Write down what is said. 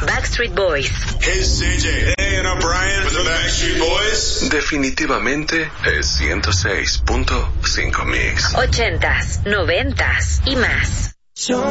Backstreet Boys. Hey, CJ. Hey, and I'm Brian with the Backstreet Boys. Definitivamente es 106.5 Mix. 80s, 90s y más.